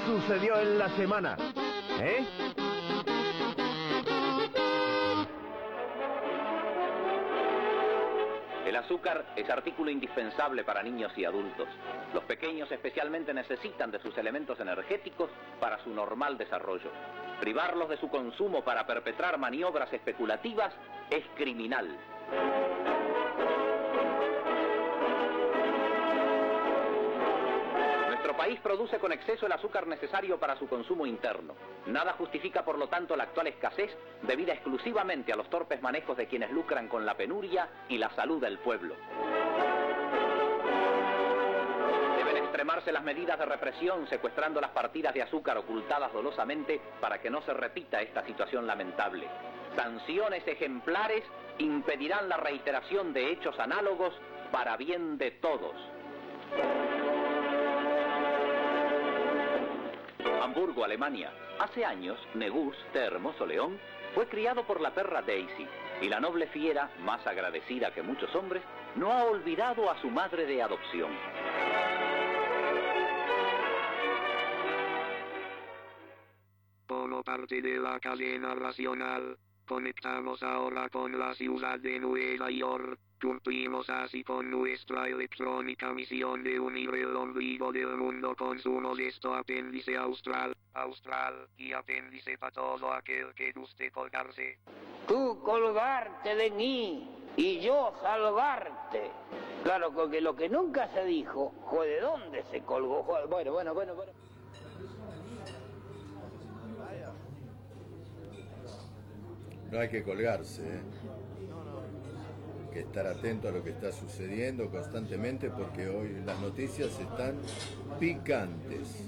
sucedió en la semana? ¿Eh? El azúcar es artículo indispensable para niños y adultos. Los pequeños especialmente necesitan de sus elementos energéticos para su normal desarrollo. Privarlos de su consumo para perpetrar maniobras especulativas es criminal. Nuestro país produce con exceso el azúcar necesario para su consumo interno. Nada justifica, por lo tanto, la actual escasez debida exclusivamente a los torpes manejos de quienes lucran con la penuria y la salud del pueblo. Deben extremarse las medidas de represión, secuestrando las partidas de azúcar ocultadas dolosamente para que no se repita esta situación lamentable. Sanciones ejemplares impedirán la reiteración de hechos análogos para bien de todos. Hamburgo, Alemania. Hace años, Negus, de hermoso león, fue criado por la perra Daisy, y la noble fiera, más agradecida que muchos hombres, no ha olvidado a su madre de adopción. Como parte de la cadena racional, conectamos ahora con la ciudad de Nueva York. Cumplimos así con nuestra electrónica misión de unir el ombligo del mundo con su modesto apéndice austral, y apéndice para todo aquel que guste colgarse. Tú colgarte de mí y yo salvarte. Claro, porque lo que nunca se dijo fue de dónde se colgó. Bueno. No hay que colgarse, ¿eh? Que estar atento a lo que está sucediendo constantemente, porque hoy las noticias están picantes.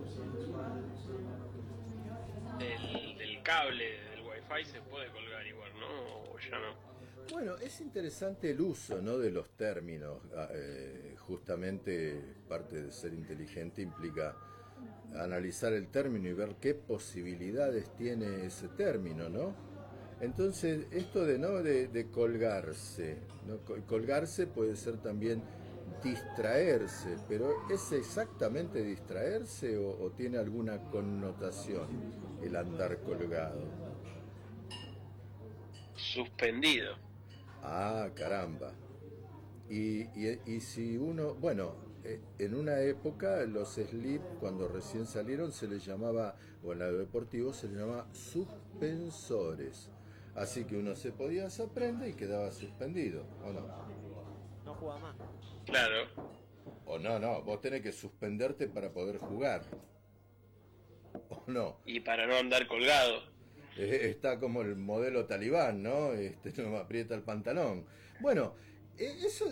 Del cable, del wifi se puede colgar igual, ¿no? O ya no. Bueno, es interesante el uso, ¿no?, de los términos. Justamente parte de ser inteligente implica analizar el término y ver qué posibilidades tiene ese término, ¿no? Entonces, esto de colgarse, ¿no? Colgarse puede ser también distraerse, pero ¿es exactamente distraerse o tiene alguna connotación el andar colgado? Suspendido. Ah, caramba. Y si uno, bueno, en una época los slip, cuando recién salieron, se les llamaba, o en la deportivo se les llamaba suspensores. Así que uno se podía hacer prenda y quedaba suspendido, ¿o no? No juega más. Claro. O no, vos tenés que suspenderte para poder jugar. ¿O no? Y para no andar colgado. Está como el modelo talibán, ¿no? No me aprieta el pantalón. Bueno, eso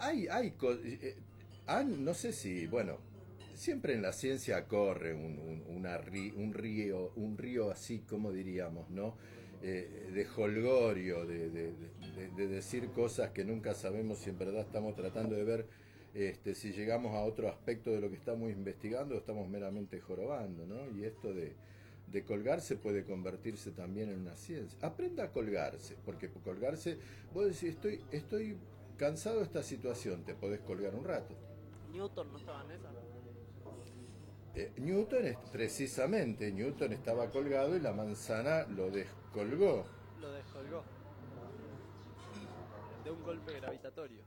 no sé si, bueno, siempre en la ciencia corre un río así, como diríamos, ¿no? De jolgorio, de decir cosas que nunca sabemos si en verdad estamos tratando de ver si llegamos a otro aspecto de lo que estamos investigando o estamos meramente jorobando, ¿no? Y esto de colgarse puede convertirse también en una ciencia. Aprenda a colgarse, porque colgarse, vos decís, estoy cansado de esta situación, te podés colgar un rato. Newton no estaba en esa. Precisamente, Newton estaba colgado y la manzana lo descolgó. Lo descolgó. De un golpe gravitatorio.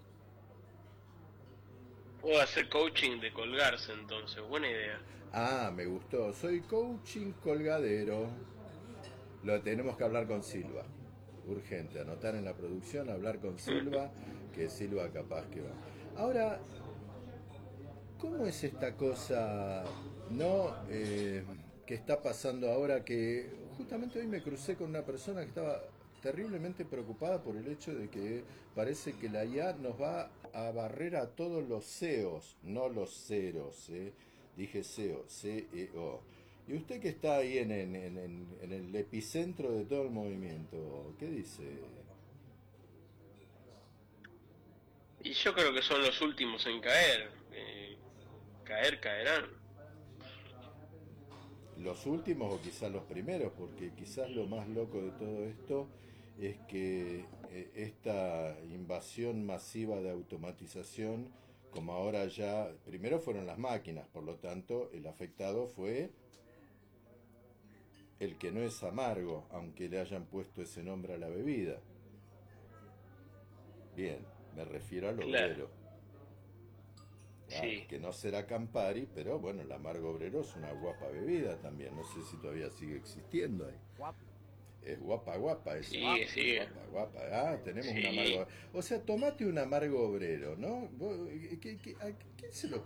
Puedo hacer coaching de colgarse entonces, buena idea. Ah, me gustó, soy coaching colgadero. Lo tenemos que hablar con Silva. Urgente, anotar en la producción, hablar con Silva, que Silva capaz que va. Ahora, ¿cómo es esta cosa, no, que está pasando ahora? Que justamente hoy me crucé con una persona que estaba terriblemente preocupada por el hecho de que parece que la IA nos va a barrer a todos los CEOs, no los ceros, dije CEO, CEO. Y usted que está ahí en el epicentro de todo el movimiento, ¿qué dice? Y yo creo que son los últimos en caer. Caerán. Los últimos o quizás los primeros, porque quizás lo más loco de todo esto es que esta invasión masiva de automatización como ahora ya, primero fueron las máquinas, por lo tanto, el afectado fue el que no es amargo, aunque le hayan puesto ese nombre a la bebida. Bien, me refiero al Claro. obrero. Ah, Sí. que no será Campari, pero bueno, el amargo obrero es una guapa bebida también. No sé si todavía sigue existiendo ahí. Guapo. Es guapa eso. Sigue. Guapa. Ah, tenemos Sí. un amargo. O sea, tomate un amargo obrero, ¿no? ¿A quién se lo